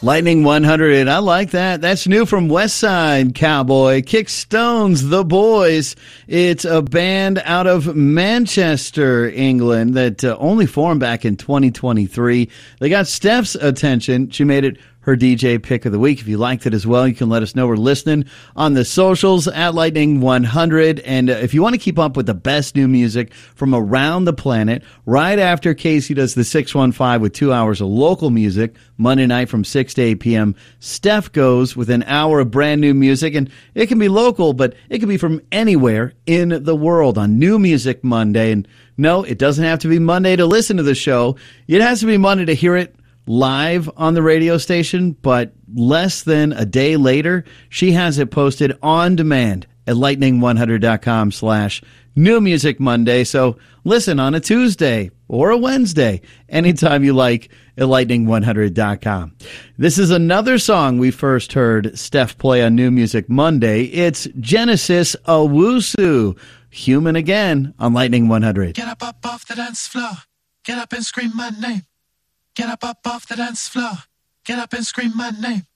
Lightning 100, I like that. That's new from West Side Cowboy. Kick Stones, The Boys. It's a band out of Manchester, England that only formed back in 2023. They got Steph's attention. She made it her DJ pick of the week. If you liked it as well, you can let us know. We're listening on the socials at Lightning 100. And if you want to keep up with the best new music from around the planet, right after Casey does the 615 with 2 hours of local music, Monday night from 6 to 8 p.m., Steph goes with an hour of brand new music. And it can be local, but it can be from anywhere in the world on New Music Monday. And no, it doesn't have to be Monday to listen to the show. It has to be Monday to hear it live on the radio station, but less than a day later, she has it posted on demand at lightning100.com/New Music Monday. So listen on a Tuesday or a Wednesday, anytime you like, at lightning100.com. This is another song we first heard Steph play on New Music Monday. It's Genesis Owusu, Human Again, on Lightning 100. Get up off the dance floor. Get up and scream my name. Get up off the dance floor. Get up and scream my name.